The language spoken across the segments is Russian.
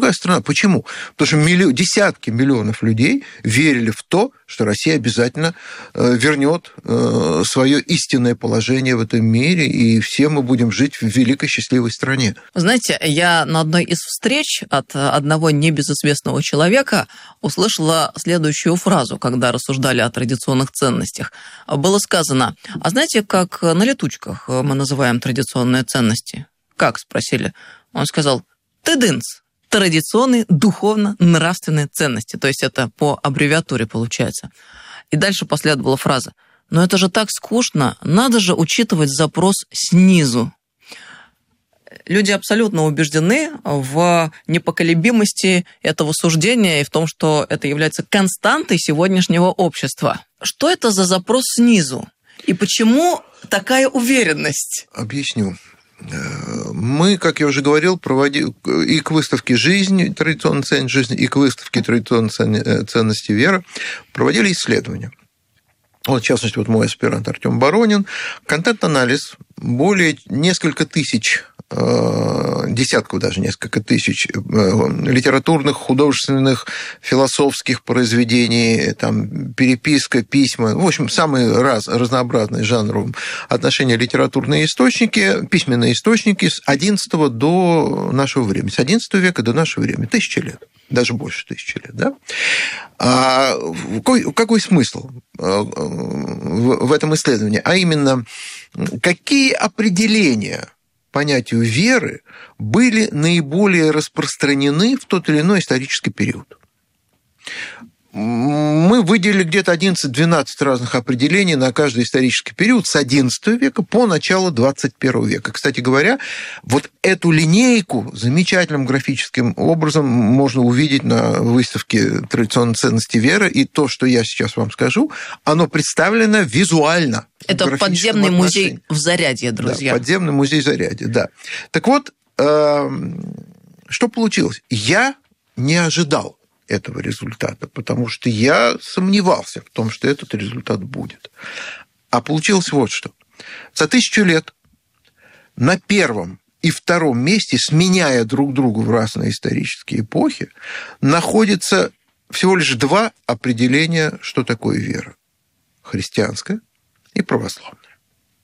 другая страна. Почему? Потому что десятки миллионов людей верили в то, что Россия обязательно вернет свое истинное положение в этом мире, и все мы будем жить в великой счастливой стране. Знаете, я на одной из встреч от одного небезызвестного человека услышала следующую фразу, когда рассуждали о традиционных ценностях. Было сказано: а знаете, как на летучках мы называем традиционные ценности? Как? Спросили. Он сказал: ТДНЦ. Традиционные духовно-нравственные ценности. То есть это по аббревиатуре получается. И дальше последовала фраза: но это же так скучно, надо же учитывать запрос снизу. Люди абсолютно убеждены в непоколебимости этого суждения и в том, что это является константой сегодняшнего общества. Что это за запрос снизу? И почему такая уверенность? Объясню. Мы, как я уже говорил, проводили и к выставке «Жизнь», традиционные ценности жизни, и к выставке «Традиционные ценности веры» проводили исследования. Вот, в частности, вот мой аспирант Артём Боронин. Контент-анализ более несколько тысяч, десятков даже, несколько тысяч литературных, художественных, философских произведений, там, переписка, письма, в общем, самые разнообразные жанровые отношения литературные источники, письменные источники с XI до нашего времени, с XI века до нашего времени, 1000 лет. Даже больше 1000 лет, да? А какой смысл в этом исследовании? А именно, какие определения понятию веры были наиболее распространены в тот или иной исторический период? Мы выделили где-то 11-12 разных определений на каждый исторический период с XI века по начало XXI века. Кстати говоря, вот эту линейку замечательным графическим образом можно увидеть на выставке «Традиционные ценности веры», и то, что я сейчас вам скажу, оно представлено визуально. Это подземный музей в Зарядье, друзья. Да, подземный музей Зарядье, да. Так вот, что получилось? Я не ожидал этого результата, потому что я сомневался в том, что этот результат будет. А получилось вот что. За 1000 лет на первом и втором месте, сменяя друг друга в разные исторические эпохи, находится всего лишь два определения, что такое вера. Христианская и православная.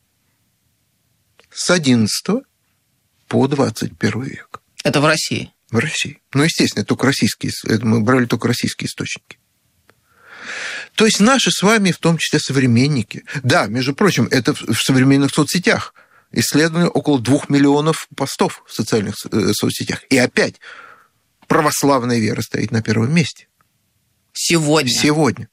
С XI по XXI век. Это в России? В России. Ну, естественно, мы брали только российские источники. То есть наши с вами, в том числе современники, да, между прочим, это в современных соцсетях. Исследовано около 2 миллионов постов в социальных соцсетях. И опять православная вера стоит на первом месте. Сегодня.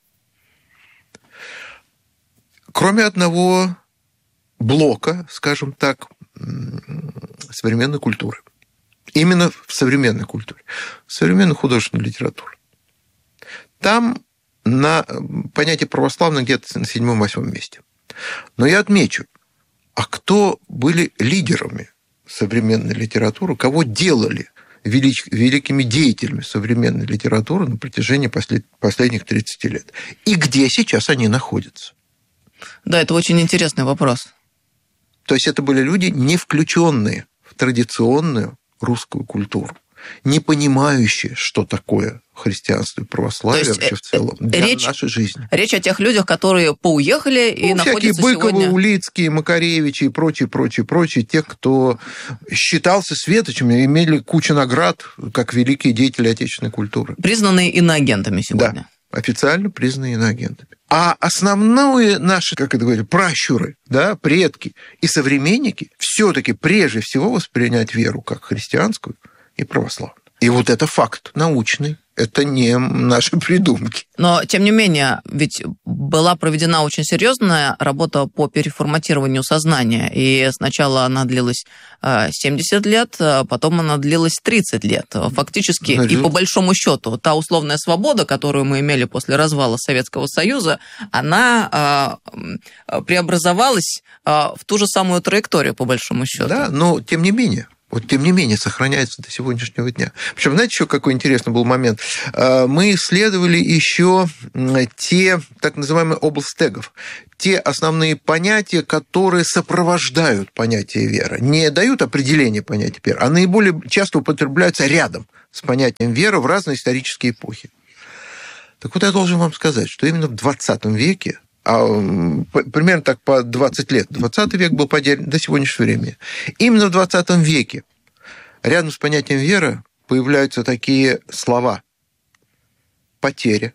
Кроме одного блока, скажем так, современной культуры. Именно в современной культуре, в современной художественной литературе. Там на понятие православное где-то на 7-8 месте. Но я отмечу, а кто были лидерами современной литературы, кого делали великими деятелями современной литературы на протяжении последних 30 лет? И где сейчас они находятся? Да, это очень интересный вопрос. То есть это были люди, не включенные в традиционную русскую культуру, не понимающие, что такое христианство и православие вообще в целом для нашей жизни. Речь о тех людях, которые поуехали и находятся всякие Быковы, сегодня... Улицкие, Макаревичи и прочие, те, кто считался светочами, имели кучу наград, как великие деятели отечественной культуры. Признанные иноагентами сегодня. Да, официально признанные иноагентами. А основные наши, как это говорят, пращуры, да, предки и современники все-таки прежде всего воспринять веру как христианскую и православную. И вот это факт научный. Это не наши придумки. Но, тем не менее, ведь была проведена очень серьезная работа по переформатированию сознания. И сначала она длилась 70 лет, потом она длилась 30 лет. Фактически, и по большому счету, та условная свобода, которую мы имели после развала Советского Союза, она преобразовалась в ту же самую траекторию, по большому счету. Да, но тем не менее. Вот, тем не менее, сохраняется до сегодняшнего дня. Причем, знаете, еще какой интересный был момент? Мы исследовали еще те так называемые облстегов, те основные понятия, которые сопровождают понятие веры. Не дают определение понятия веры, а наиболее часто употребляются рядом с понятием веры в разные исторические эпохи. Так вот, я должен вам сказать, что именно в 20 веке, примерно так по 20 лет, 20 век был поделен до сегодняшнего времени, именно в 20 веке рядом с понятием веры появляются такие слова: потеря,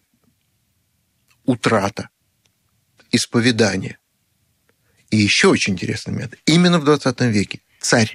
утрата, исповедание. И еще очень интересный момент. Именно в 20 веке царь.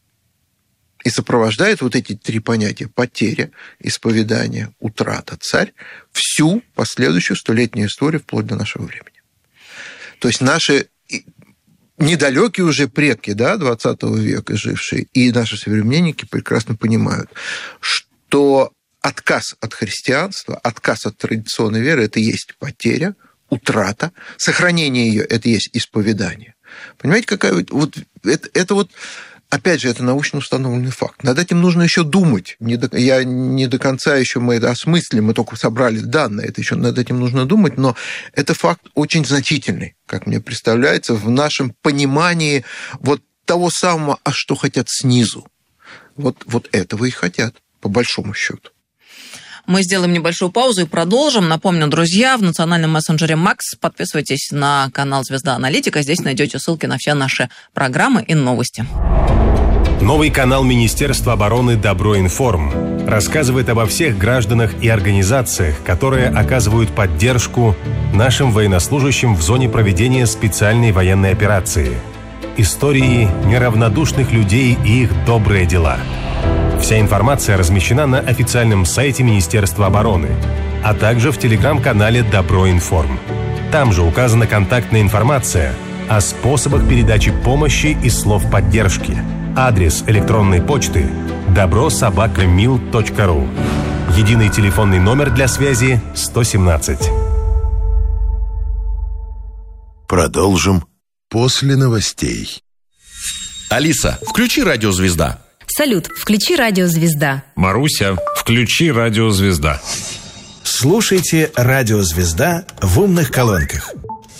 И сопровождает вот эти три понятия: потеря, исповедание, утрата, царь, всю последующую столетнюю историю вплоть до нашего времени. То есть наши недалекие уже предки, да, 20 века жившие, и наши современники прекрасно понимают, что отказ от христианства, отказ от традиционной веры – это и есть потеря, утрата, сохранение ее – это и есть исповедание. Понимаете, какая вот это вот, опять же, это научно установленный факт. Над этим нужно еще думать. Я не до конца еще мы это осмыслим, мы только собрали данные, это еще над этим нужно думать, но это факт очень значительный, как мне представляется, в нашем понимании вот того самого, а что хотят снизу. Вот этого и хотят, по большому счету. Мы сделаем небольшую паузу и продолжим. Напомню, друзья, в национальном мессенджере Макс подписывайтесь на канал «Звезда Аналитика». Здесь найдете ссылки на все наши программы и новости. Новый канал Министерства обороны «Добро-Информ» рассказывает обо всех гражданах и организациях, которые оказывают поддержку нашим военнослужащим в зоне проведения специальной военной операции. Истории неравнодушных людей и их добрые дела. Вся информация размещена на официальном сайте Министерства обороны, а также в телеграм-канале «Добро-Информ». Там же указана контактная информация о способах передачи помощи и слов поддержки. Адрес электронной почты добро@mil.ru. Единый телефонный номер для связи 117. Продолжим после новостей. Алиса, включи «Радио Звезда». Салют, включи «Радио Звезда». Маруся, включи «Радио Звезда». Слушайте «Радио Звезда» в умных колонках.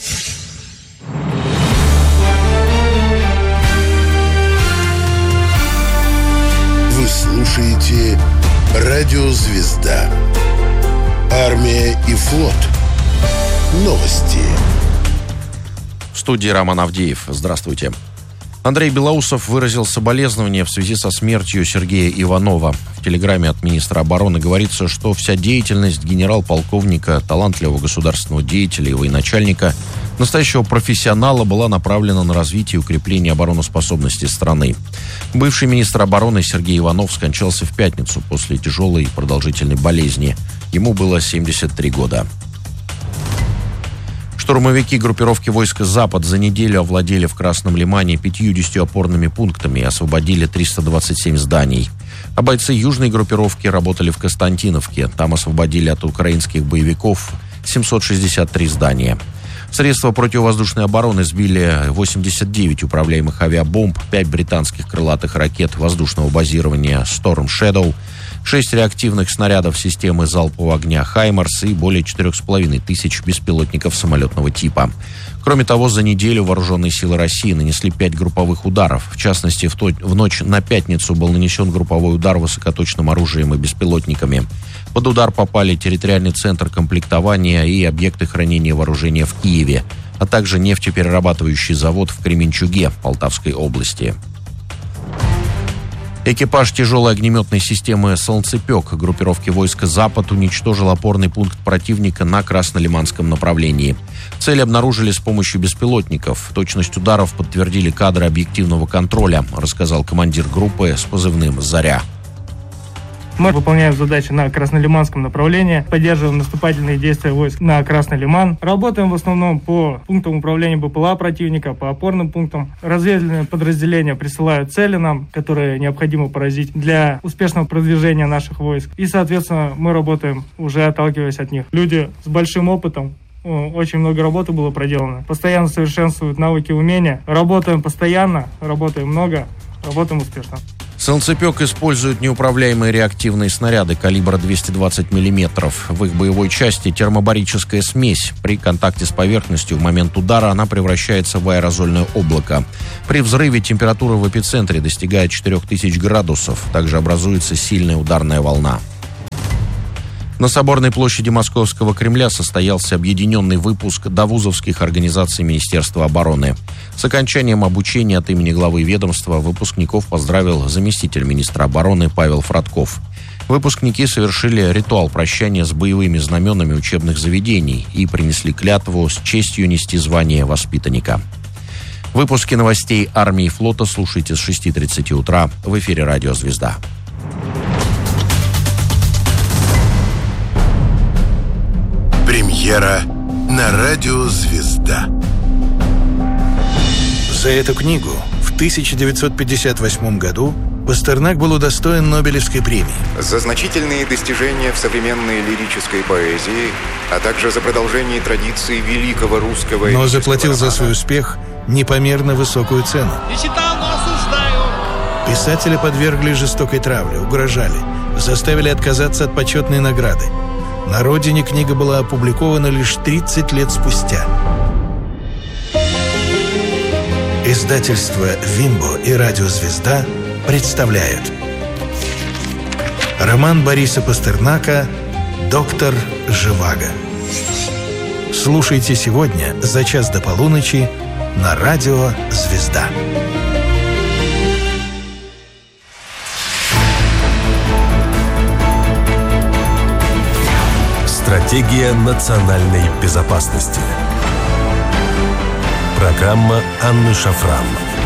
Вы слушаете «Радио Звезда». Армия и флот. Новости. В студии Роман Авдеев. Здравствуйте. Андрей Белоусов выразил соболезнования в связи со смертью Сергея Иванова. В телеграмме от министра обороны говорится, что вся деятельность генерал-полковника, талантливого государственного деятеля и военачальника, настоящего профессионала, была направлена на развитие и укрепление обороноспособности страны. Бывший министр обороны Сергей Иванов скончался в пятницу после тяжелой и продолжительной болезни. Ему было 73 года. Штурмовики группировки войска «Запад» за неделю овладели в Красном Лимане 50 опорными пунктами и освободили 327 зданий. А бойцы южной группировки работали в Константиновке. Там освободили от украинских боевиков 763 здания. Средства противовоздушной обороны сбили 89 управляемых авиабомб, 5 британских крылатых ракет воздушного базирования «Storm Shadow», 6 реактивных снарядов системы залпового огня «Хаймарс» и более 4500 беспилотников самолетного типа. Кроме того, за неделю вооруженные силы России нанесли 5 групповых ударов. В частности, в ночь на пятницу был нанесен групповой удар высокоточным оружием и беспилотниками. Под удар попали территориальный центр комплектования и объекты хранения вооружения в Киеве, а также нефтеперерабатывающий завод в Кременчуге Полтавской области. Экипаж тяжелой огнеметной системы «Солнцепек» группировки войска «Запад» уничтожил опорный пункт противника на Краснолиманском направлении. Цель обнаружили с помощью беспилотников. Точность ударов подтвердили кадры объективного контроля, рассказал командир группы с позывным «Заря». Мы выполняем задачи на Краснолиманском направлении, поддерживаем наступательные действия войск на Красный Лиман. Работаем в основном по пунктам управления БПЛА противника, по опорным пунктам. Разведывательные подразделения присылают цели нам, которые необходимо поразить для успешного продвижения наших войск. И, соответственно, мы работаем, уже отталкиваясь от них. Люди с большим опытом, очень много работы было проделано. Постоянно совершенствуют навыки, умения. Работаем постоянно, работаем много, работаем успешно. Солнцепек использует неуправляемые реактивные снаряды калибра 220 мм. В их боевой части термобарическая смесь. При контакте с поверхностью в момент удара она превращается в аэрозольное облако. При взрыве температура в эпицентре достигает 4000 градусов. Также образуется сильная ударная волна. На Соборной площади Московского Кремля состоялся объединенный выпуск довузовских организаций Министерства обороны. С окончанием обучения от имени главы ведомства выпускников поздравил заместитель министра обороны Павел Фродков. Выпускники совершили ритуал прощания с боевыми знаменами учебных заведений и принесли клятву с честью нести звание воспитанника. Выпуски новостей армии и флота слушайте с 6:30 утра в эфире «Радио Звезда». Премьера на радио «Звезда». За эту книгу в 1958 году Пастернак был удостоен Нобелевской премии. За значительные достижения в современной лирической поэзии, а также за продолжение традиции великого русского... Но заплатил за свой успех непомерно высокую цену. Не читал, но осуждаю. Писателя подвергли жестокой травле, угрожали, заставили отказаться от почетной награды. На родине книга была опубликована лишь 30 лет спустя. Издательство «Вимбо» и «Радио Звезда» представляют роман Бориса Пастернака «Доктор Живаго». Слушайте сегодня за час до полуночи на радио «Звезда». Стратегия национальной безопасности. Программа Анны Шафран.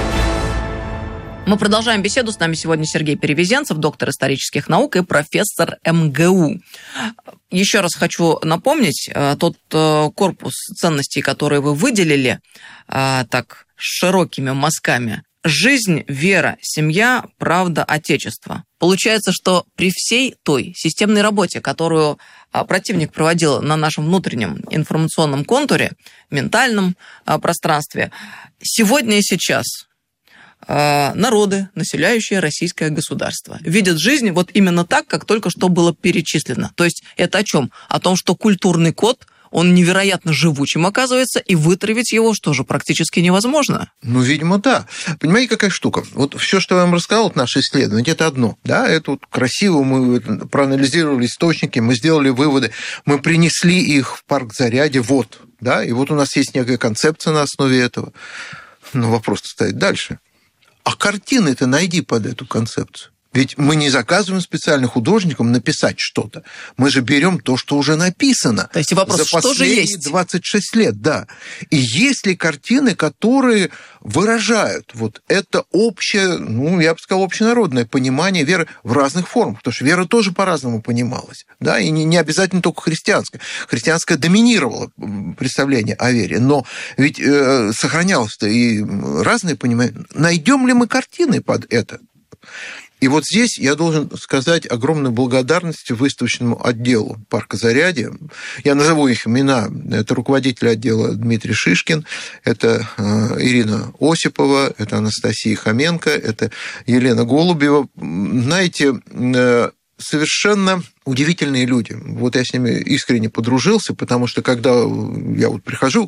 Мы продолжаем беседу. С нами сегодня Сергей Перевезенцев, доктор исторических наук и профессор МГУ. Еще раз хочу напомнить, тот корпус ценностей, который вы выделили так широкими мазками: жизнь, вера, семья, правда, отечество. Получается, что при всей той системной работе, которую противник проводил на нашем внутреннем информационном контуре, ментальном пространстве, сегодня и сейчас народы, населяющие российское государство, видят жизнь вот именно так, как только что было перечислено. То есть это о чем? О том, что культурный код, он невероятно живучим оказывается, и вытравить его что же практически невозможно. Ну, видимо, да. Понимаете, какая штука? Вот все, что я вам рассказал, вот наше исследование, это одно. Да, это вот красиво, мы проанализировали источники, мы сделали выводы, мы принесли их в парк Зарядье, вот, да, и вот у нас есть некая концепция на основе этого. Но вопрос стоит дальше. А картины-то найди под эту концепцию. Ведь мы не заказываем специально художникам написать что-то. Мы же берем то, что уже написано. То есть вопрос, за что же есть? 26 лет, да. И есть ли картины, которые выражают вот это общее, ну, я бы сказал, общенародное понимание веры в разных формах. Потому что вера тоже по-разному понималась. Да? И не обязательно только христианская. Христианская доминировала представление о вере. Но ведь сохранялось-то и разное понимание. Найдем ли мы картины под это? И вот здесь я должен сказать огромную благодарность выставочному отделу парка Зарядье. Я назову их имена. Это руководитель отдела Дмитрий Шишкин, это Ирина Осипова, это Анастасия Хоменко, это Елена Голубева. Знаете, совершенно удивительные люди. Вот я с ними искренне подружился, потому что когда я вот прихожу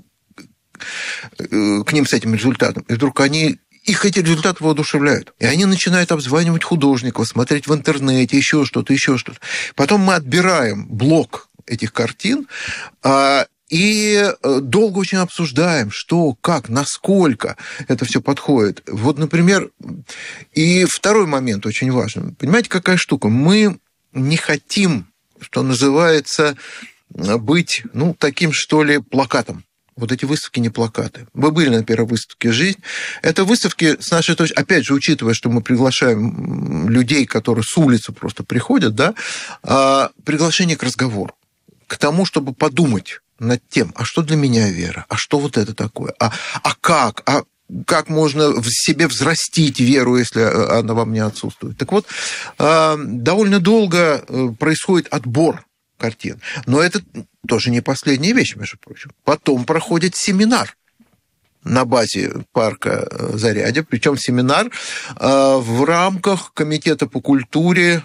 к ним с этим результатом, и вдруг их эти результаты воодушевляют. И они начинают обзванивать художников, смотреть в интернете, еще что-то. Потом мы отбираем блок этих картин и долго очень обсуждаем, что, как, насколько это все подходит. Вот, например, и второй момент очень важный. Понимаете, какая штука? Мы не хотим, что называется, быть, таким, что ли, плакатом. Вот эти выставки не плакаты. Вы были на первой выставке «Жизнь». Это выставки, с нашей точки, опять же, учитывая, что мы приглашаем людей, которые с улицы просто приходят, да, приглашение к разговору, к тому, чтобы подумать над тем, а что для меня вера, а что вот это такое, как можно в себе взрастить веру, если она во мне отсутствует. Так вот, довольно долго происходит отбор картин. Но это тоже не последняя вещь, между прочим. Потом проходит семинар. на базе парка Зарядье, причем семинар в рамках Комитета по культуре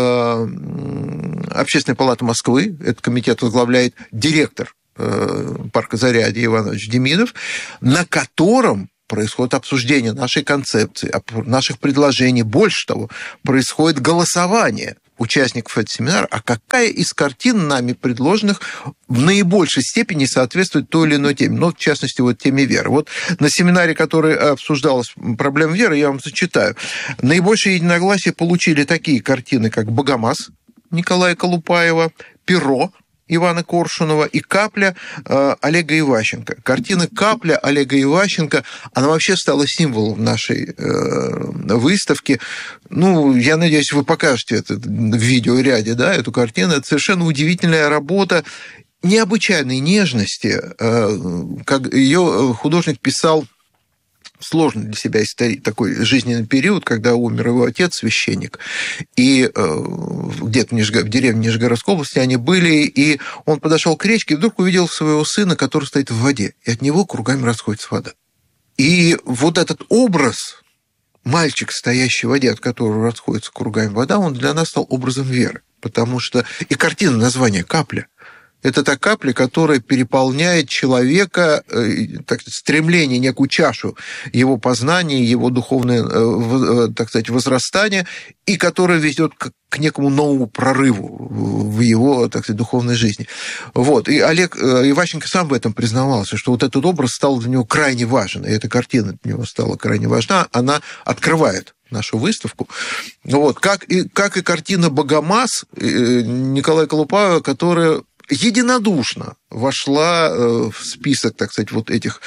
Общественной палаты Москвы. Этот комитет возглавляет директор парка Зарядье Иван Иванович Демидов, на котором происходит обсуждение нашей концепции, наших предложений. Больше того, происходит голосование участников этого семинара, а какая из картин нами предложенных в наибольшей степени соответствует той или иной теме, ну, в частности, вот теме веры. Вот на семинаре, который обсуждалась проблема веры, я вам зачитаю. Наибольшее единогласие получили такие картины, как «Богомаз» Николая Колупаева, «Перо» Ивана Коршунова и «Капля» Олега Иващенко. Картина «Капля» Олега Иващенко, она вообще стала символом нашей выставки. Ну, я надеюсь, вы покажете это в видеоряде, да, эту картину. Это совершенно удивительная работа необычайной нежности. Как ее художник писал сложный для себя такой жизненный период, когда умер его отец, священник, и где-то в деревне Нижегородской области они были, и он подошел к речке и вдруг увидел своего сына, который стоит в воде, и от него кругами расходится вода. И вот этот образ, мальчик, стоящий в воде, от которого расходится кругами вода, он для нас стал образом веры, потому что и картина, название «Капля». Это та капля, которая переполняет человека, так сказать, стремление, некую чашу его познания, его духовное, так сказать, возрастание, и которая ведет к некому новому прорыву в его, так сказать, духовной жизни. Вот. И Олег Иващенко сам в этом признавался, что вот этот образ стал для него крайне важен, и эта картина для него стала крайне важна, она открывает нашу выставку. Вот. Как и картина «Богомаз» Николая Колупаева, которая единодушно вошла в список, так сказать, вот этих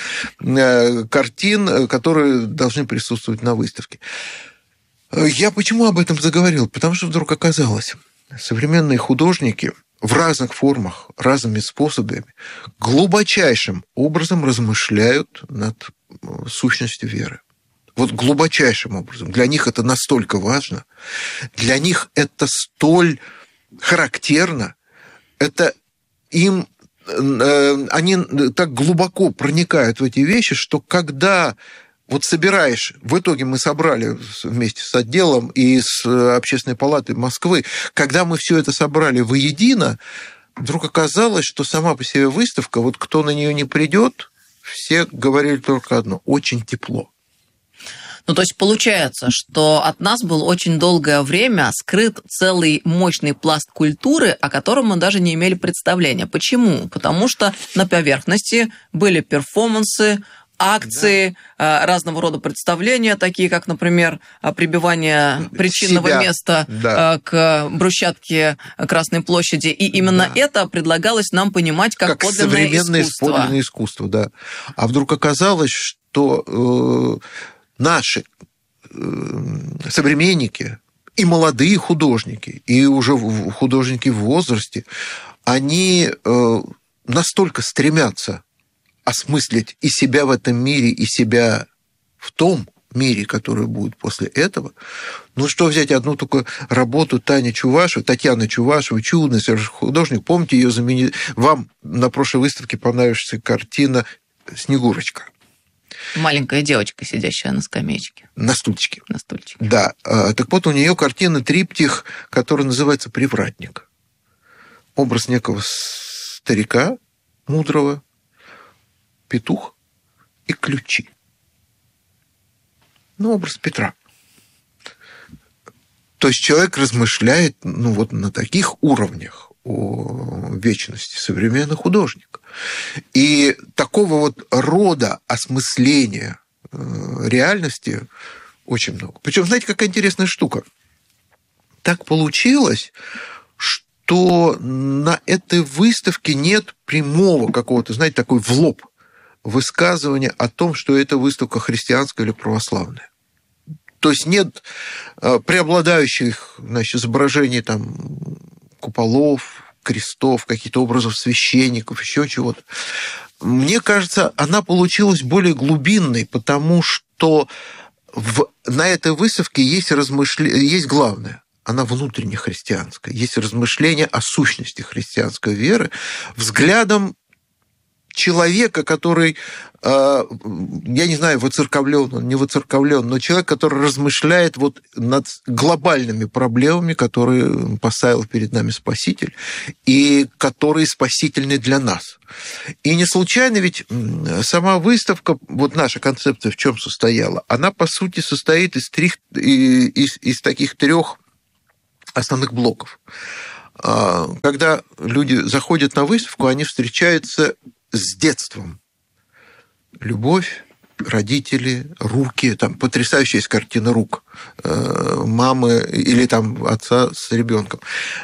картин, которые должны присутствовать на выставке. Я почему об этом заговорил? Потому что вдруг оказалось, современные художники в разных формах, разными способами глубочайшим образом размышляют над сущностью веры. Вот глубочайшим образом. Для них это настолько важно, для них это столь характерно, это они так глубоко проникают в эти вещи, что когда вот собираешь, в итоге мы собрали вместе с отделом и с Общественной палатой Москвы, когда мы все это собрали воедино, вдруг оказалось, что сама по себе выставка, вот кто на нее не придет, все говорили только одно: очень тепло. Ну, то есть получается, что от нас был очень долгое время скрыт целый мощный пласт культуры, о котором мы даже не имели представления. Почему? Потому что на поверхности были перформансы, акции, да, разного рода представления, такие как, например, прибивание причинного места, да, к брусчатке Красной площади. И именно, да, это предлагалось нам понимать как подлинное искусство. Подлинное искусство, да. А вдруг оказалось, что наши современники и молодые художники, и уже художники в возрасте, они настолько стремятся осмыслить и себя в этом мире, и себя в том мире, который будет после этого. Ну, что взять одну только работу Татьяны Чувашевой, чудный художник, помните ее знаменитую? Вам на прошлой выставке понравившаяся картина «Снегурочка». Маленькая девочка, сидящая на скамеечке. На стульчике. На стульчике. Да. Так вот, у нее картина триптих, который называется «Привратник». Образ некого старика, мудрого, петух и ключи. Ну, образ Петра. То есть человек размышляет, ну, вот на таких уровнях о вечности, современный художник. И такого вот рода осмысления реальности очень много. Причем, знаете, какая интересная штука? Так получилось, что на этой выставке нет прямого какого-то, знаете, такой в лоб высказывания о том, что эта выставка христианская или православная. То есть нет преобладающих, значит, изображений там куполов, крестов, каких-то образов священников, еще чего-то. Мне кажется, она получилась более глубинной, потому что на этой выставке есть главное. Она внутренне христианская. Есть размышления о сущности христианской веры взглядом человека, который, я не знаю, воцерковлен он, не воцерковлен, но человек, который размышляет вот над глобальными проблемами, которые поставил перед нами Спаситель, и которые спасительны для нас. И не случайно ведь сама выставка, вот наша концепция в чем состояла, она, по сути, состоит из таких 3 основных блоков. Когда люди заходят на выставку, они встречаются с детством. Любовь, родители, руки, там потрясающая есть картина рук мамы или там отца с ребенком.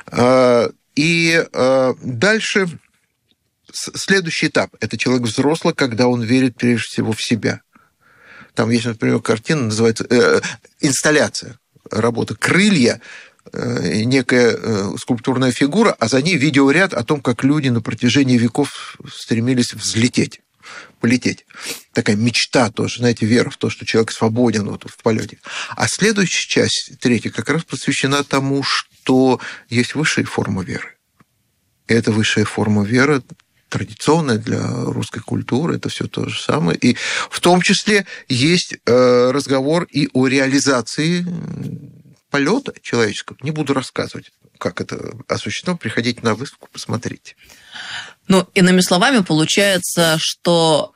И дальше следующий этап – это человек взрослый, когда он верит прежде всего в себя. Там есть, например, картина, называется инсталляция, работа «Крылья», некая скульптурная фигура, а за ней видеоряд о том, как люди на протяжении веков стремились взлететь, полететь. Такая мечта тоже, знаете, вера в то, что человек свободен вот в полете. А следующая часть, 3, как раз посвящена тому, что есть высшая форма веры. И эта высшая форма веры традиционная для русской культуры, это все то же самое. И в том числе есть разговор и о реализации полета человеческого. Не буду рассказывать, как это осуществлено. Приходите на выставку, посмотрите. Ну, иными словами, получается, что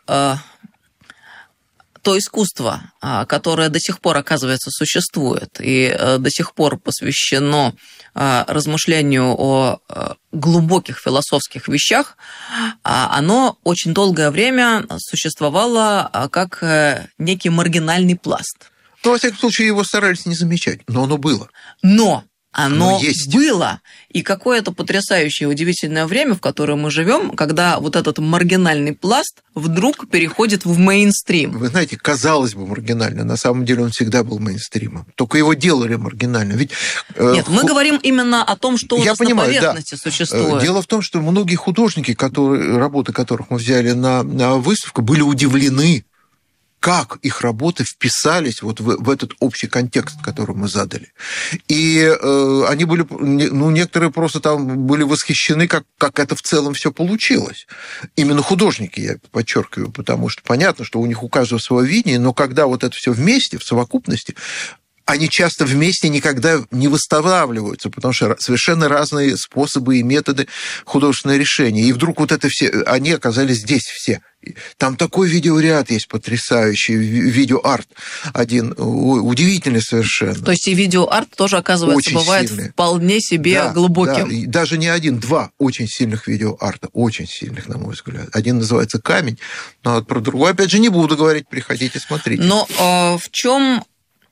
то искусство, которое до сих пор, оказывается, существует и до сих пор посвящено размышлению о глубоких философских вещах, оно очень долгое время существовало как некий маргинальный пласт. Ну, во всяком случае, его старались не замечать, но оно было. Но оно есть. было. И какое-то потрясающее, удивительное время, в котором мы живем, когда вот этот маргинальный пласт вдруг переходит в мейнстрим. Вы знаете, казалось бы, маргинально. На самом деле он всегда был мейнстримом. Только его делали маргинально. Ведь, нет, мы говорим именно о том, что у нас на поверхности существует. Дело в том, что многие художники, работы которых мы взяли на выставку, были удивлены, как их работы вписались вот в этот общий контекст, который мы задали. И они были, ну, некоторые просто там были восхищены, как это в целом все получилось. Именно художники, я подчеркиваю, потому что понятно, что у них у каждого свое видение, но когда вот это все вместе, в совокупности, они часто вместе никогда не восстанавливаются, потому что совершенно разные способы и методы художественного решения. И вдруг вот это все, они оказались здесь все. Там такой видеоряд есть потрясающий, видеоарт один, удивительный совершенно. То есть и видеоарт тоже, оказывается, очень бывает сильный. Вполне себе глубоким. Да, даже не один, 2 очень сильных видеоарта, очень сильных, на мой взгляд. Один называется «Камень», но про другой, опять же, не буду говорить, приходите, смотрите. Но в чем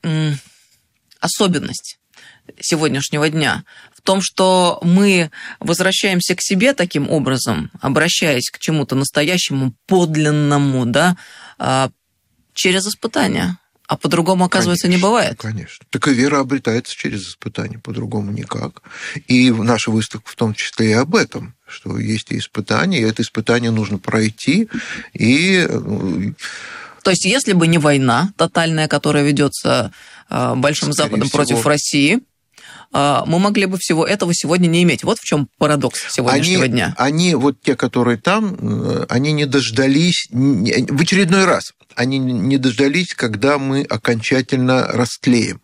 особенность сегодняшнего дня? В том, что мы возвращаемся к себе таким образом, обращаясь к чему-то настоящему, подлинному, да, через испытания. А по-другому, оказывается, конечно, не бывает. Конечно. Так и вера обретается через испытания, по-другому никак. И наша выставка в том числе и об этом, что есть и испытания, и это испытание нужно пройти, и... То есть, если бы не война тотальная, которая ведется Большим Западом против России, мы могли бы всего этого сегодня не иметь. Вот в чем парадокс сегодняшнего дня. Они, вот те, которые там, они не дождались, в очередной раз, они не дождались, когда мы окончательно растлеем.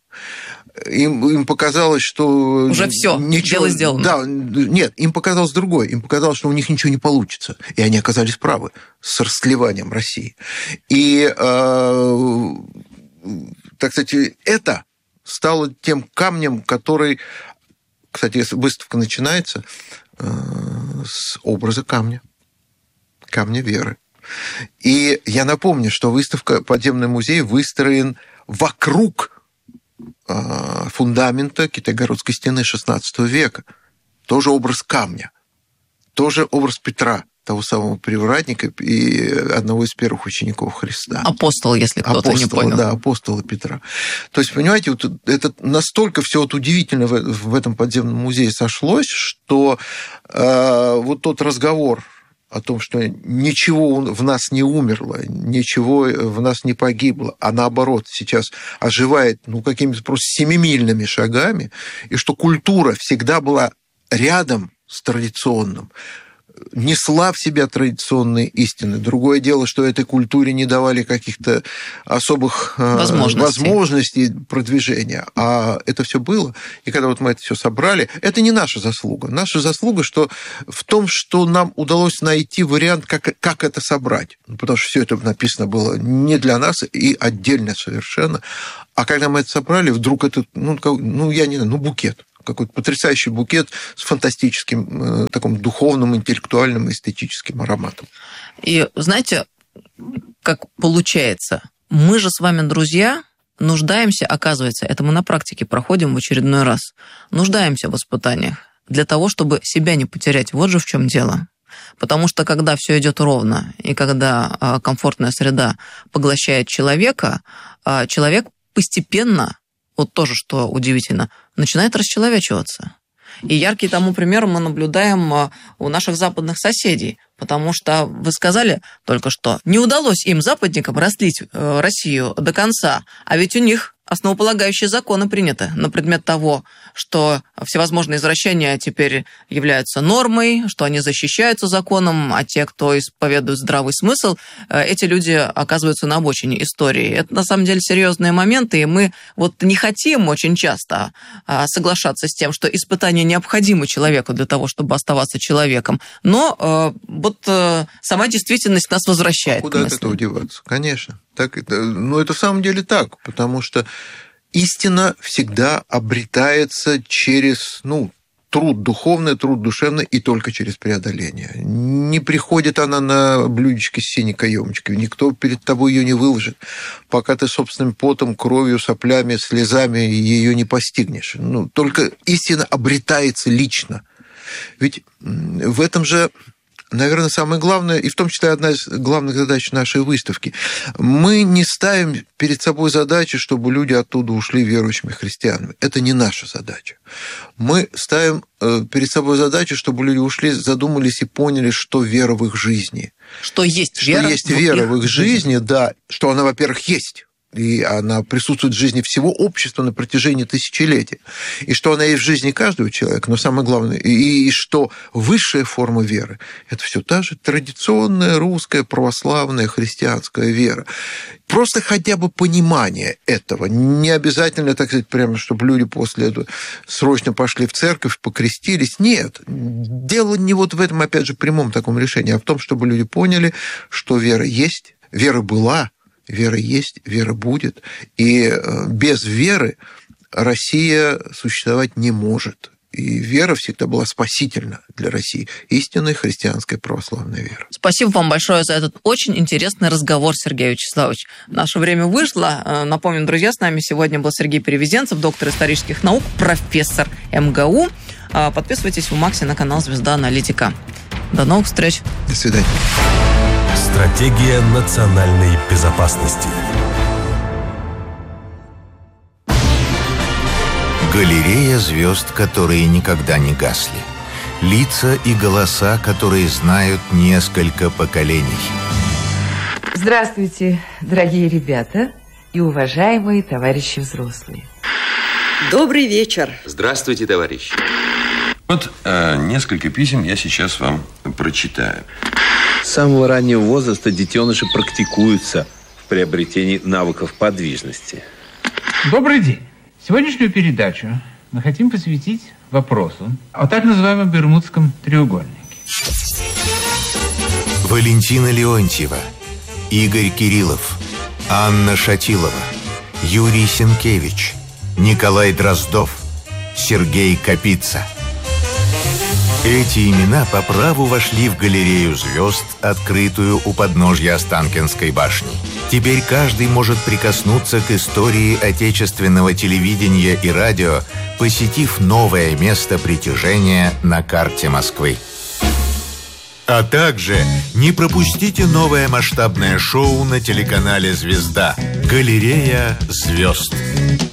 Им показалось, что... Уже все, дело сделано. Да, нет, им показалось другое. Им показалось, что у них ничего не получится. И они оказались правы с растлеванием России. И, так сказать, это стало тем камнем, который... Кстати, выставка начинается с образа камня. Камня веры. И я напомню, что выставка «Подземный музей» выстроен вокруг фундамента Китайгородской стены XVI века. Тоже образ камня. Тоже образ Петра, того самого привратника и одного из первых учеников Христа. Апостол, если кто-то не понял. Да, апостола Петра. То есть, понимаете, вот это настолько все вот удивительно в этом подземном музее сошлось, что вот тот разговор о том, что ничего в нас не умерло, ничего в нас не погибло, а наоборот сейчас оживает какими-то просто семимильными шагами, и что культура всегда была рядом с традиционным. несла в себя традиционные истины. Другое дело, что этой культуре не давали каких-то особых возможностей продвижения. А это все было. И когда вот мы это все собрали, это не наша заслуга. Наша заслуга в том, что нам удалось найти вариант, как это собрать. Потому что все это написано было не для нас и отдельно совершенно. А когда мы это собрали, вдруг это, я не знаю, букет. Какой-то потрясающий букет с фантастическим таким духовным, интеллектуальным, эстетическим ароматом. И знаете, как получается? Мы же с вами, друзья, нуждаемся, оказывается, это мы на практике проходим в очередной раз, нуждаемся в испытаниях для того, чтобы себя не потерять. Вот же в чем дело. Потому что когда все идет ровно, и когда комфортная среда поглощает человека, человек постепенно, вот тоже, что удивительно, начинает расчеловечиваться. И яркий тому пример мы наблюдаем у наших западных соседей, потому что, вы сказали только что, не удалось им, западникам, растлить Россию до конца, а ведь у них основополагающие законы приняты на предмет того, что всевозможные извращения теперь являются нормой, что они защищаются законом, а те, кто исповедует здравый смысл, эти люди оказываются на обочине истории. Это на самом деле серьезные моменты, и мы вот не хотим очень часто соглашаться с тем, что испытания необходимы человеку для того, чтобы оставаться человеком, но сама действительность нас возвращает. Куда от этого деваться? Конечно. Это в самом деле так, потому что истина всегда обретается через, труд духовный, труд душевный и только через преодоление. Не приходит она на блюдечке с синей каемочкой, никто перед тобой ее не выложит, пока ты собственным потом, кровью, соплями, слезами ее не постигнешь. Только истина обретается лично. Ведь в этом же, наверное, самое главное, и в том числе одна из главных задач нашей выставки. Мы не ставим перед собой задачи, чтобы люди оттуда ушли верующими христианами. Это не наша задача. Мы ставим перед собой задачу, чтобы люди ушли, задумались и поняли, что вера в их жизни. Что есть вера в их жизни, да, что она, во-первых, есть. И она присутствует в жизни всего общества на протяжении тысячелетий. И что она есть в жизни каждого человека, но самое главное, и что высшая форма веры – это все та же традиционная русская православная христианская вера. Просто хотя бы понимание этого. Не обязательно, так сказать, прямо, чтобы люди после этого срочно пошли в церковь, покрестились. Нет. Дело не вот в этом, опять же, прямом таком решении, а в том, чтобы люди поняли, что вера есть, вера была, вера есть, вера будет. И без веры Россия существовать не может. И вера всегда была спасительна для России. Истинная христианская православная вера. Спасибо вам большое за этот очень интересный разговор, Сергей Вячеславович. Наше время вышло. Напомню, друзья, с нами сегодня был Сергей Перевезенцев, доктор исторических наук, профессор МГУ. Подписывайтесь в Максе на канал «Звезда Аналитика». До новых встреч. До свидания. Стратегия национальной безопасности. Галерея звезд, которые никогда не гасли. Лица и голоса, которые знают несколько поколений. Здравствуйте, дорогие ребята и уважаемые товарищи взрослые. Добрый вечер. Здравствуйте, товарищи. Вот несколько писем я сейчас вам прочитаю. С самого раннего возраста детеныши практикуются в приобретении навыков подвижности. Добрый день. Сегодняшнюю передачу мы хотим посвятить вопросу о так называемом Бермудском треугольнике. Валентина Леонтьева, Игорь Кириллов, Анна Шатилова, Юрий Сенкевич, Николай Дроздов, Сергей Капица. Эти имена по праву вошли в галерею звезд, открытую у подножья Останкинской башни. Теперь каждый может прикоснуться к истории отечественного телевидения и радио, посетив новое место притяжения на карте Москвы. А также не пропустите новое масштабное шоу на телеканале «Звезда» «Галерея звезд».